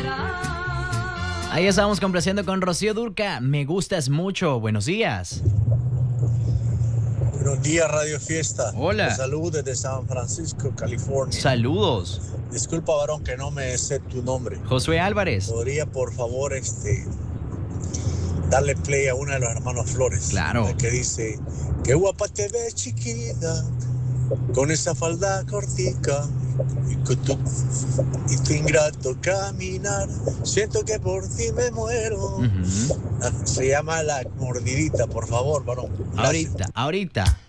Ahí estamos complaciendo con Rocío Dúrcal. Me gustas mucho. Buenos días. Buenos días, Radio Fiesta. Hola. Te saludo desde San Francisco, California. Saludos. Disculpa, varón, que no me sé tu nombre. Josué Álvarez. ¿Podría, por favor, darle play a una de los hermanos Flores? Claro. Que dice, qué guapa te ves, chiquita, con esa falda cortica y tu ingrato caminar. Siento que por ti me muero. Se llama La Mordidita, por favor, varón. Gracias. Ahorita.